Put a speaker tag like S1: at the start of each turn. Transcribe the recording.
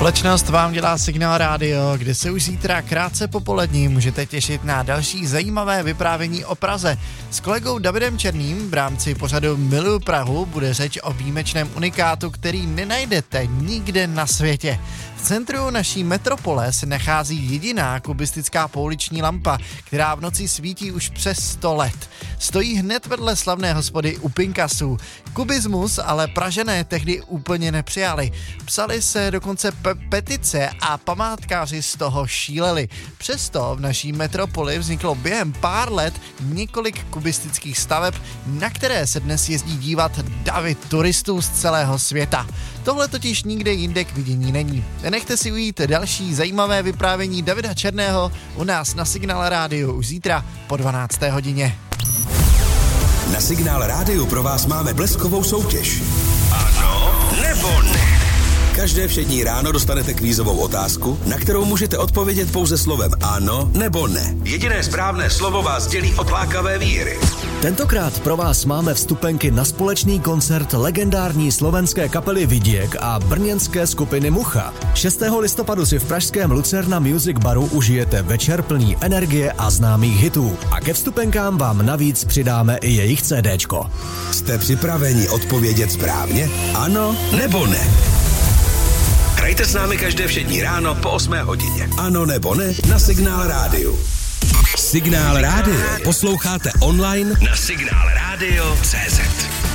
S1: Společnost vám dělá Signál Radio, kde se už zítra krátce popolední můžete těšit na další zajímavé vyprávění o Praze. S kolegou Davidem Černým v rámci pořadu Miluju Prahu bude řeč o výjimečném unikátu, který nenajdete nikde na světě. V centru naší metropole se nachází jediná kubistická pouliční lampa, která v noci svítí už přes 100 let. Stojí hned vedle slavné hospody u Pinkasů. Kubismus ale Pražané tehdy úplně nepřijali. Psali se dokonce petice a památkáři z toho šíleli. Přesto v naší metropoli vzniklo během pár let několik kubistických staveb, na které se dnes jezdí dívat davy turistů z celého světa. Tohle totiž nikde jinde k vidění není. Nechte si ujít další zajímavé vyprávění Davida Černého u nás na Signál Rádiu už zítra po 12. hodině.
S2: Na Signál Rádiu pro vás máme bleskovou soutěž. Ano nebo ne? Každé všední ráno dostanete kvízovou otázku, na kterou můžete odpovědět pouze slovem ano nebo ne. Jediné správné slovo vás dělí od lákavé výhry.
S3: Tentokrát pro vás máme vstupenky na společný koncert legendární slovenské kapely Vidiek a brněnské skupiny Mucha. 6. listopadu si v pražském Lucerna Music Baru užijete večer plný energie a známých hitů. A ke vstupenkám vám navíc přidáme i jejich CDčko.
S2: Jste připraveni odpovědět správně? Ano nebo ne? Hrajte s námi každé všední ráno po 8 hodině. Ano nebo ne na Signál Rádiu. Signál Rádio posloucháte online na signálradio.cz.